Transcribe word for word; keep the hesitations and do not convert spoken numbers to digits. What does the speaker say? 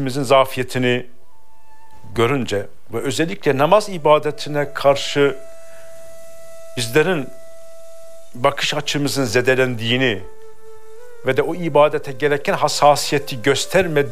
kendimizin zafiyetini görünce ve özellikle namaz ibadetine karşı bizlerin bakış açımızın zedelendiğini ve de o ibadete gereken hassasiyeti göstermediğini